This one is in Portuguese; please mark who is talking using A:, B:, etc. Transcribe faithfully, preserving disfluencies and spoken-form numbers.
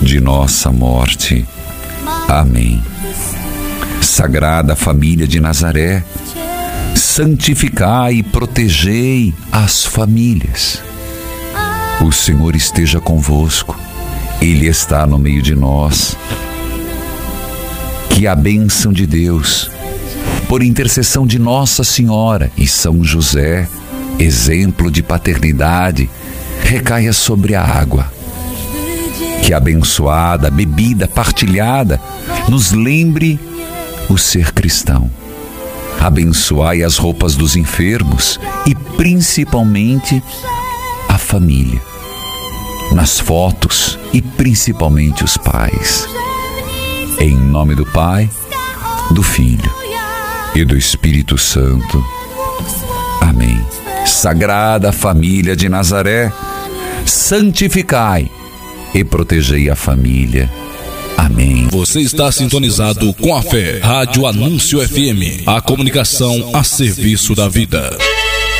A: de nossa morte. Amém. Sagrada Família de Nazaré, santificai e protegei as famílias. O Senhor esteja convosco, Ele está no meio de nós. Que a bênção de Deus, por intercessão de Nossa Senhora e São José, exemplo de paternidade, recaia sobre a água. Que a abençoada bebida partilhada nos lembre o ser cristão. Abençoai as roupas dos enfermos e principalmente a família. Nas fotos e principalmente os pais. Em nome do Pai, do Filho e do Espírito Santo. Amém. Sagrada Família de Nazaré, santificai e protegei a família. Amém.
B: Você está sintonizado com a fé. Rádio Anúncio F M. A comunicação a serviço da vida.